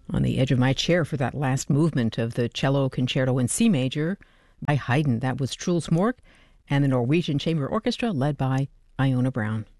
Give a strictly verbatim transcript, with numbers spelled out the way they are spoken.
On the edge of my chair for that last movement of the Cello Concerto in C Major by Haydn. That was Truls Mork and the Norwegian Chamber Orchestra led by Iona Brown.